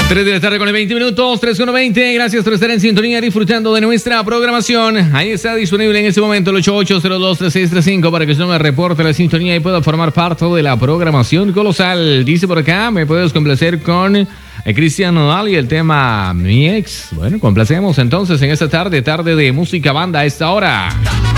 3 de la tarde con 20 minutos, 3:20. Gracias por estar en sintonía disfrutando de nuestra programación. Ahí está disponible en este momento el 88023635 para que usted me reporte la sintonía y pueda formar parte de la programación colosal. Dice por acá, me puedes complacer con Cristian Nodal y el tema Mi Ex. Bueno, complacemos entonces en esta tarde de música banda a esta hora.